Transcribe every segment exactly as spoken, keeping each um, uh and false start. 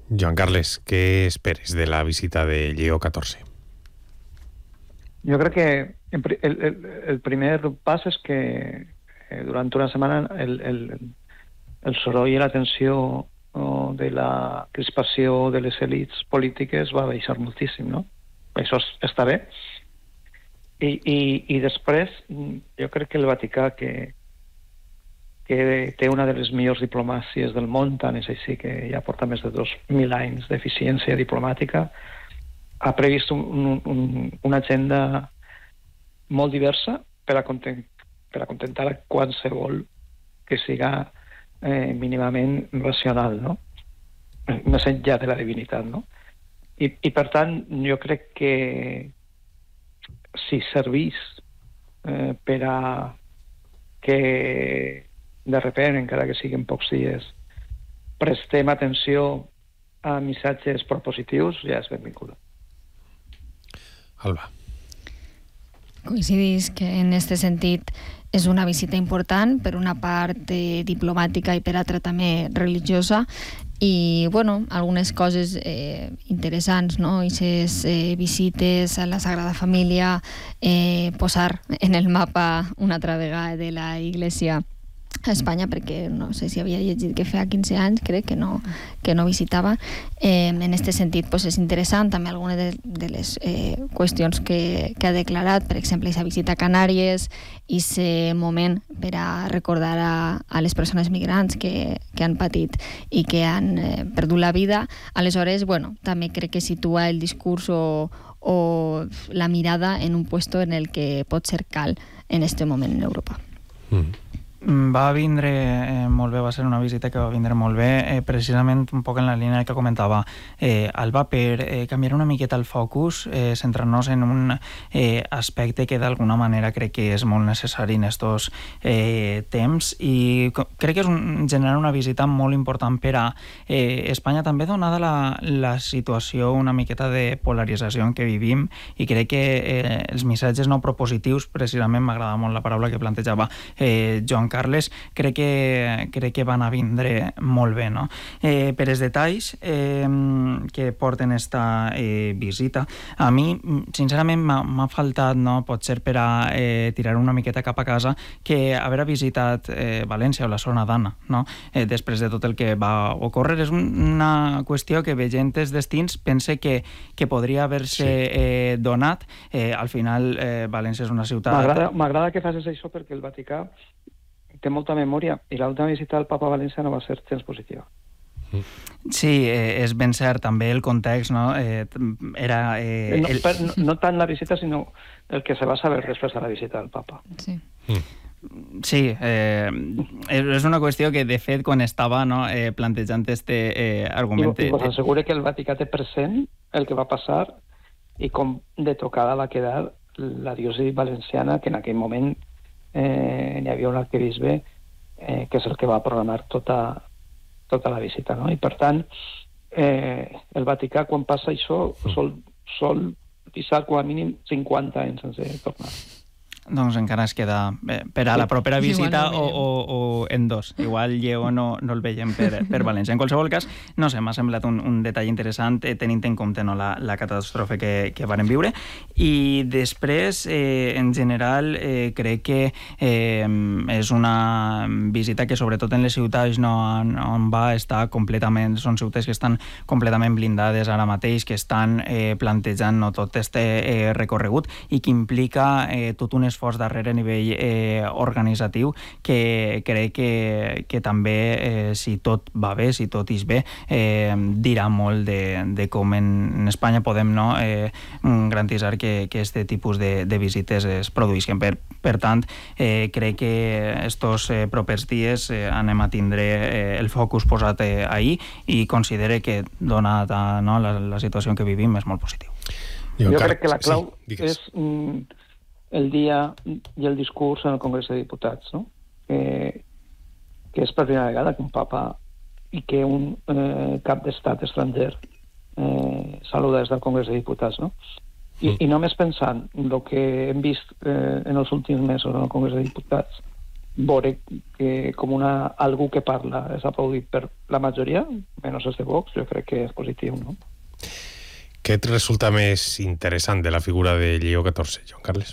Joan Carles, què esperes de la visita de Lleó catorze? Jo crec que el, el, el primer pas és que eh, durant una setmana el, el, el soroll i la tensió oh, de la crispació de les elits polítiques va baixar moltíssim, no? Això està bé. I, i, i després jo crec que el Vaticà, que, que té una de les millors diplomàcies del món, tant és així que ja porta més de dos mil anys d'eficiència diplomàtica, ha previst un, un, un, una agenda molt diversa per a, content, per a contentar a qualsevol que siga eh, mínimament racional, no? Més enllà de la divinitat, no? I, i per tant, jo crec que si servís eh, per a que de repente, encara que siguin pocs dies, prestem atenció a missatges propositius, ja és benvinguda. Alba. Coincidís que en este sentit és una visita important, per una part eh, diplomàtica i per altra també religiosa, i bueno, algunes coses eh, interessants, no? Aquestes eh, visites a la Sagrada Família, eh, posar en el mapa una altra vegada de la Iglesia a Espanya, perquè no sé si havia llegit que feia quinze anys, crec que no, que no visitava. Eh, en aquest sentit pues, és interessant també algunes de, de les eh, qüestions que, que ha declarat, per exemple, aquesta visita a Canàries, i aquest moment per a recordar a, a les persones migrants que, que han patit i que han eh, perdut la vida. Aleshores, bueno, també crec que situa el discurs o, o la mirada en un puesto en el que pot ser cal en este moment en Europa. Mm. Va vindre eh, molt bé, va ser una visita que va vindre molt bé, eh, precisament un poc en la línia que comentava eh, Alba, per eh, canviar una miqueta el focus, eh, centrar-nos en un eh, aspecte que d'alguna manera crec que és molt necessari en estos eh, temps, i crec que és un, generar una visita molt important per a eh, Espanya, també donada la, la situació una miqueta de polarització en què vivim, i crec que eh, els missatges no propositius, precisament m'agrada molt la paraula que plantejava eh, Joan Carles, crec que, crec que van a vindre molt bé, no? Eh, per els detalls eh, que porten esta eh, visita, a mi, sincerament, m'ha faltat, no? Potser per a eh, tirar una miqueta cap a casa, que haver visitat eh, València o la zona d'Anna, no? Eh, després de tot el que va ocórrer, és una qüestió que veient els destins pense que, que podria haver-se sí. eh, donat. Eh, al final, eh, València és una ciutat... M'agrada que facis això, perquè el Vaticà té molta memòria, i l'última visita al Papa a València no va ser gens positiva. Sí, eh, és ben cert, també el context, no? Eh, era... Eh, no, el... per, no, no tant la visita, sinó el que se va saber després de la visita del Papa. Sí. Mm. Sí, eh, és una qüestió que, de fet, quan estava no, eh, plantejant este eh, argument... I, i us asseguro que el Vaticà té present el que va passar i com de tocada va quedar la diòcesi valenciana, que en aquell moment eh, n'hi havia un arquebisbe eh, que és el que va programar tota, tota la visita, no? I per tant eh, el Vaticà, quan passa això, sol, sol pisar com a mínim cinquanta anys sense tornar. Doncs encara es queda eh, per a la propera visita no o, o, o en dos. Igual Lleó no, no el veiem per, per València. En qualsevol cas, no sé, m'ha semblat un, un detall interessant eh, tenint en compte no, la, la catàstrofe que, que varen viure. I després, eh, en general, eh, crec que eh, és una visita que sobretot en les ciutats no, on va estar completament, són ciutats que estan completament blindades ara mateix, que estan eh, plantejant no, tot este eh, recorregut, i que implica eh, tot un esforç darrere a nivell eh, organitzatiu que crec que, que també, eh, si tot va bé, si tot és bé, eh, dirà molt de, de com en, en Espanya podem no, eh, garantitzar que, que este tipus de, de visites es produïsquen. Per, per tant, eh, crec que estos eh, propers dies eh, anem a tindre eh, el focus posat eh, ahí, i considere que, donat a no, la, la situació en què vivim, és molt positiu. Jo, jo crec que la clau sí, és... Mm, el dia i el discurs en el Congrés de Diputats, no? que, que és per primera vegada que un papa i que un eh, cap d'estat estranger eh, saluda des del Congrés de Diputats. No? I, mm. I només pensant en el que hem vist eh, en els últims mesos en el Congrés de Diputats, veure que com una, algú que parla és aplaudit per la majoria, menys els de Vox, jo crec que és positiu, no? Què et resulta més interessant de la figura de Lleó catorze, Joan Carles?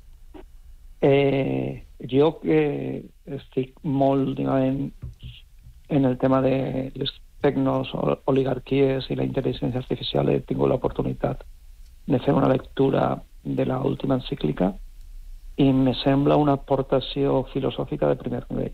Eh, jo que estic molt, diguem, en el tema de les tecnos, oligarquies i la intel·ligència artificial, he tingut l'oportunitat de fer una lectura de la última encíclica i me sembla una aportació filosòfica de primer nivell.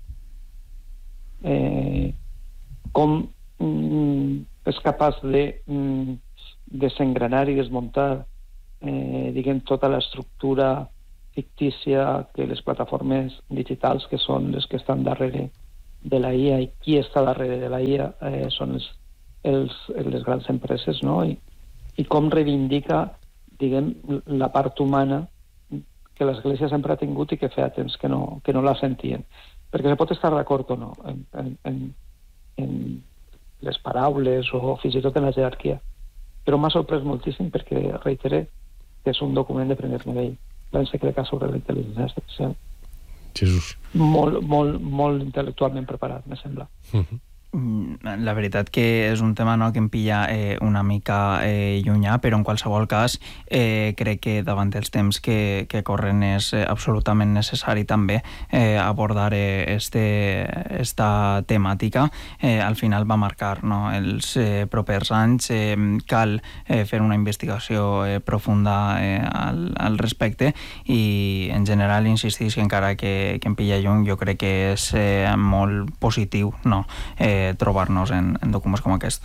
Eh, com mm, és capaç de mm, desengranar i desmuntar eh, diguem, tota l'estructura fictícia que les plataformes digitals, que són les que estan darrere de la I A, i qui està darrere de la I A eh, són els, els, les grans empreses, no? I, i com reivindica, diguem, la part humana que l'Església sempre ha tingut i que feia temps que no, que no la sentien. Perquè se pot estar d'acord o no en, en, en, en les paraules o fins i tot en la jerarquia. Però m'ha sorprès moltíssim perquè, reitere, que és un document de primer nivell, l'encíclica sobre la intel·ligència artificial. Jesús. Molt, molt, molt intel·lectualment preparat, me sembla. Uh-huh. La veritat que és un tema, no, que em pilla eh, una mica eh, llunyà, però en qualsevol cas eh, crec que davant dels temps que, que corren és eh, absolutament necessari també eh, abordar eh, este, esta temàtica. Eh, al final va marcar, no, els eh, propers anys. Eh, cal eh, fer una investigació eh, profunda eh, al, al respecte i en general insistir que encara que, que em pilla lluny, jo crec que és eh, molt positiu, no, eh, trobar-nos en, en documents com aquest.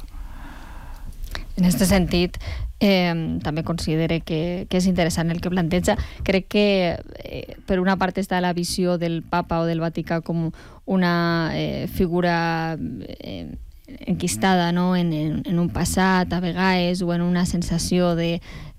En aquest sentit, eh, també considere que, que és interessant el que planteja. Crec que eh, per una part està la visió del Papa o del Vaticà com una eh, figura eh, enquistada, no? en, en, en un passat a vegades, o en una sensació de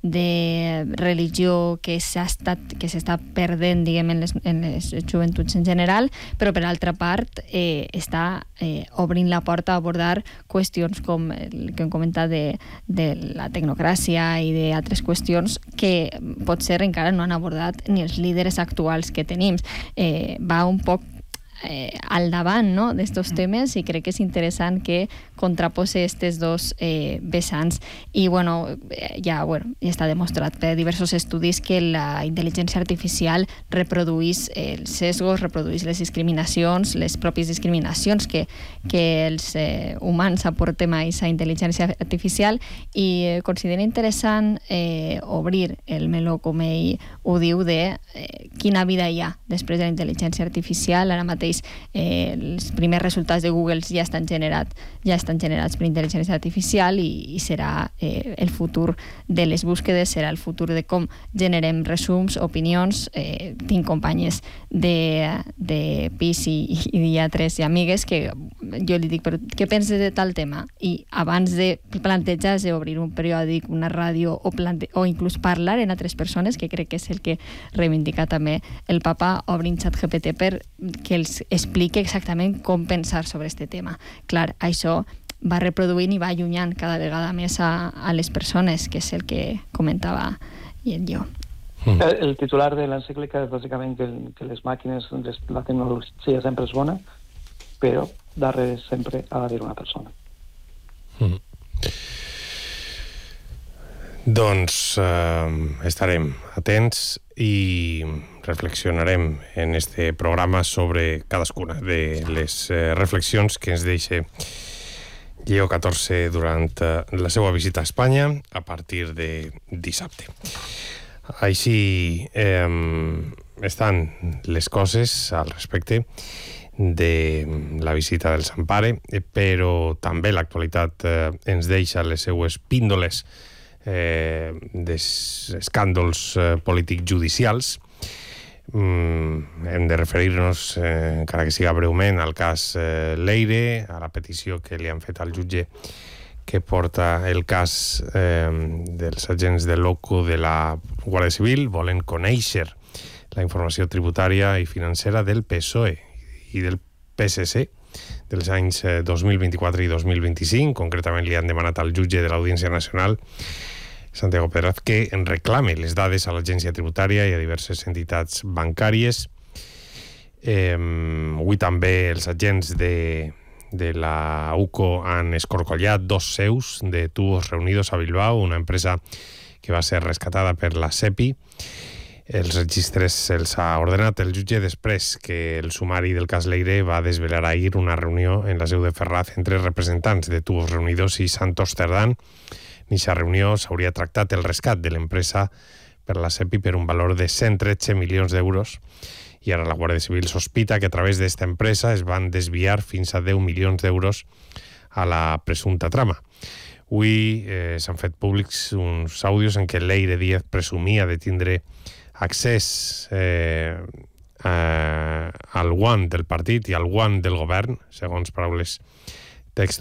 de religió que s'ha estat que s'està perdent, diguem, en les, en les joventuts en general, però per altra part eh, està eh, obrint la porta a abordar qüestions com el que hem comentat de, de la tecnocràcia i d'altres qüestions que potser encara no han abordat ni els líders actuals que tenim. Eh, va un poc Eh, al davant, no, d'estos temes, i crec que és interessant que contrapose estes dos eh, vessants. I bueno, ja, bueno, ja està demostrat per diversos estudis que la intel·ligència artificial reproduís els sesgos, reproduís les discriminacions, les pròpies discriminacions que, que els eh, humans aportem a aquesta intel·ligència artificial, i eh, considera interessant eh, obrir el meló, com ell ho diu, de eh, quina vida hi ha després de la intel·ligència artificial. Ara mateix Eh, els primers resultats de Google ja estan, generat, ja estan generats per intel·ligència artificial, i, i serà eh, el futur de les búsquedes, serà el futur de com generem resums, opinions. Eh, tinc companyes de, de pis i, i diatres i amigues que jo li dic, però què penses de tal tema? I abans de plantejar d'obrir un periòdic, una ràdio, o, plante o inclús parlar en altres persones, que crec que és el que reivindica també el Papa, obrin ChatGPT per que els explique exactament com pensar sobre este tema. Clar, això va reproduint i va allunyant cada vegada més a, a les persones, que és el que comentava jo. Mm. El, el titular de l'encíclica és bàsicament que, que les màquines, les, la tecnologia sempre és bona, però darrere sempre ha d'haver una persona. Mm. Doncs eh, estarem atents i reflexionarem en este programa sobre cadascuna de les eh, reflexions que ens deixa Lleó catorze durant eh, la seva visita a Espanya a partir de dissabte. Així eh, estan les coses al respecte de la visita del Sant Pare, però també l'actualitat eh, ens deixa les seues píndoles Eh, d'escàndols eh, polítics judicials. Mm, hem de referir-nos, eh, encara que siga breument, al cas eh, Leire, a la petició que li han fet al jutge que porta el cas eh, dels agents de l'OCU de la Guàrdia Civil. Volen conèixer la informació tributària i financera del P S O E i del P S C dels anys dos mil vint-i-quatre i dos mil vint-i-cinc. Concretament li han demanat al jutge de l'Audiència Nacional, Santiago Pedraz, que en reclame les dades a l'Agència Tributària i a diverses entitats bancàries. Eh, avui també els agents de, de la U C O han escorcollat dos seus de Tubos Reunidos a Bilbao, una empresa que va ser rescatada per la SEPI. Els registres se'ls ha ordenat el jutge després que el sumari del cas Leire va desvelar ahir una reunió en la seu de Ferraz entre representants de Tubos Reunidos i Santos Cerdán. En aquesta reunió s'hauria tractat el rescat de l'empresa per la SEPI per un valor de cent tretze milions d'euros i ara la Guàrdia Civil sospita que a través d'esta empresa es van desviar fins a deu milions d'euros a la presumpta trama. Avui eh, s'han fet públics uns àudios en què Leire Díaz presumia de tindre accés eh, eh, al guant del partit i al guant del govern, segons paraules textuals